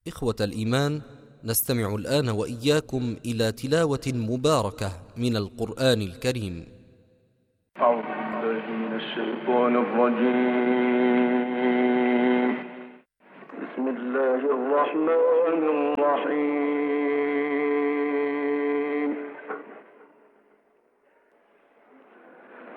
إخوة الإيمان، نستمع الآن وإياكم إلى تلاوة مباركة من القرآن الكريم. أعوذ بالله من الشيطان الرجيم. بسم الله الرحمن الرحيم.